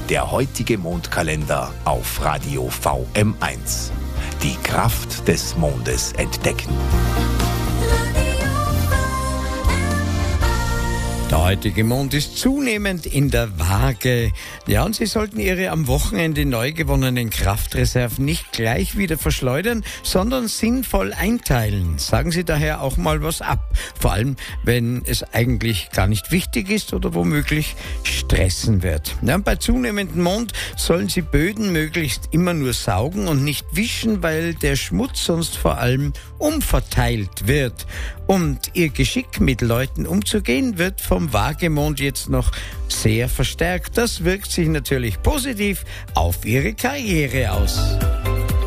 Der heutige Mondkalender auf Radio VM1. Die Kraft des Mondes entdecken. Der heutige Mond ist zunehmend in der Waage. Ja, und Sie sollten Ihre am Wochenende neu gewonnenen Kraftreserven nicht gleich wieder verschleudern, sondern sinnvoll einteilen. Sagen Sie daher auch mal was ab. Vor allem, wenn es eigentlich gar nicht wichtig ist oder womöglich stressen wird. Ja, und bei zunehmendem Mond sollen Sie Böden möglichst immer nur saugen und nicht wischen, weil der Schmutz sonst vor allem umverteilt wird. Und Ihr Geschick mit Leuten umzugehen wird vom Waagemond jetzt noch sehr verstärkt. Das wirkt sich natürlich positiv auf Ihre Karriere aus.